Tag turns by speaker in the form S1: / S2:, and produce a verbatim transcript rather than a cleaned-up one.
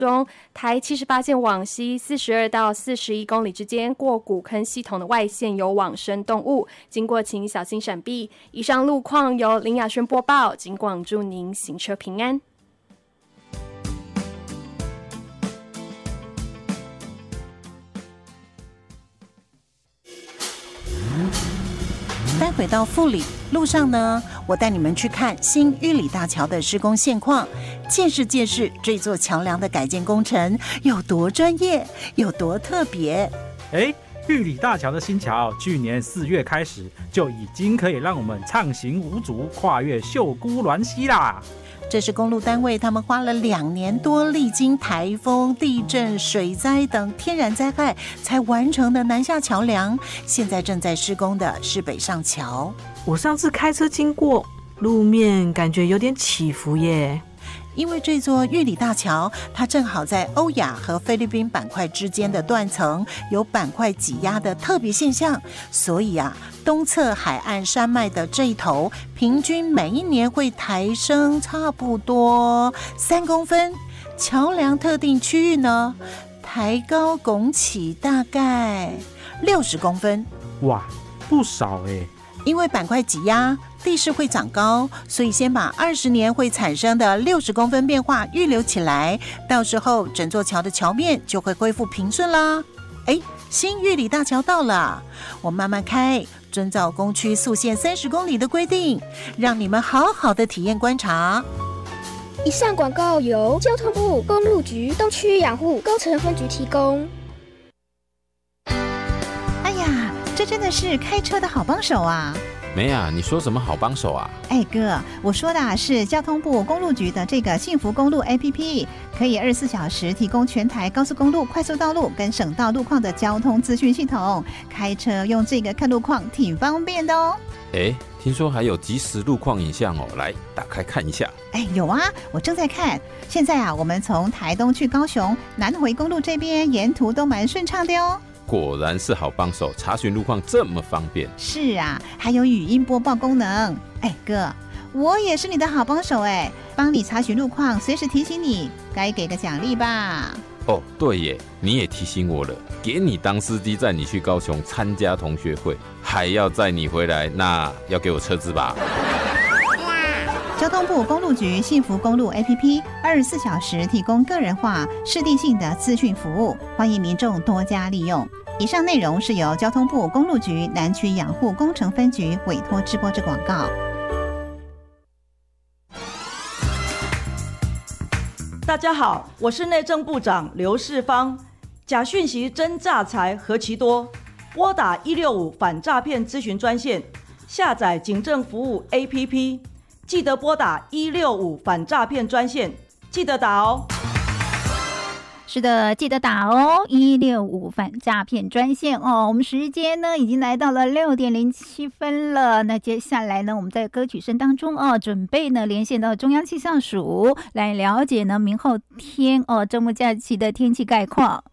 S1: 中，台七十八线往西四十二到四十一公里之间，过古坑系统的外线有往生动物，经过请小心闪避。以上路况由林雅轩播报，警广祝您行车平安。
S2: 待会到富里路上呢，我带你们去看新玉里大桥的施工现况，见识见识这座桥梁的改建工程有多专业，有多特别。
S3: 哎，玉里大桥的新桥，去年四月开始就已经可以让我们畅行无阻，跨越秀姑峦溪啦。
S2: 这是公路单位他们花了两年多，历经台风、地震、水灾等天然灾害才完成的南下桥梁，现在正在施工的是北上桥。
S4: 我上次开车经过，路面感觉有点起伏耶。
S2: 因为这座玉里大桥，它正好在欧亚和菲律宾板块之间的断层有板块挤压的特别现象，所以啊，东侧海岸山脉的这一头，平均每一年会抬升差不多三公分。桥梁特定区域呢，抬高拱起大概六十公分。
S3: 哇，不少哎！
S2: 因为板块挤压，地势会长高，所以先把二十年会产生的六十公分变化预留起来，到时候整座桥的桥面就会恢复平顺啦。哎，新玉里大桥到了，我慢慢开，遵照工区速限三十公里的规定，让你们好好的体验观察。
S5: 以上广告由交通部公路局东区养护工程分局提供。
S6: 这真的是开车的好帮手啊！
S7: 梅雅，你说什么好帮手啊？
S6: 哎哥，我说的是交通部公路局的这个幸福公路 A P P， 可以二十四小时提供全台高速公路、快速道路跟省道路况的交通资讯系统。开车用这个看路况挺方便的哦。
S7: 哎，听说还有即时路况影像哦，来打开看一下。
S6: 哎，有啊，我正在看。现在啊，我们从台东去高雄南回公路这边沿途都蛮顺畅的哦。
S7: 果然是好帮手，查询路况这么方便。
S6: 是啊，还有语音播报功能。哎哥，我也是你的好帮手哎，帮你查询路况，随时提醒你，该给个奖励吧。
S7: 哦，对耶，你也提醒我了，给你当司机载你去高雄参加同学会，还要载你回来，那要给我车资吧。
S6: 交通部公路局幸福公路 A P P 二十四小时提供个人化、适地性的资讯服务，欢迎民众多加利用。以上内容是由交通部公路局南区养护工程分局委托直播之广告。
S8: 大家好，我是内政部长刘世芳。假讯息真诈财何其多，拨打一六五反诈骗咨询专线，下载警政服务 A P P， 记得拨打一六五反诈骗专线，记得打哦。
S9: 是的，记得打哦，一六五反诈骗专线哦。我们时间呢已经来到了六点零七分了。那接下来呢，我们在歌曲声当中哦，准备呢连线到中央气象署来了解呢明后天哦周末假期的天气概况。